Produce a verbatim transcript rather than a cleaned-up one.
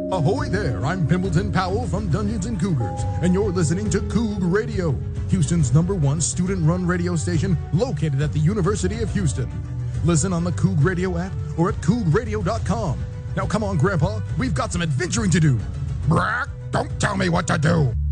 Ahoy there, I'm Pimpleton Powell from Dungeons and Cougars, and you're listening to Coug Radio, Houston's number one student-run radio station located at the University of Houston. Listen on the Coug Radio app or at coug radio dot com. Now come on, Grandpa, we've got some adventuring to do. Brack, don't tell me what to do.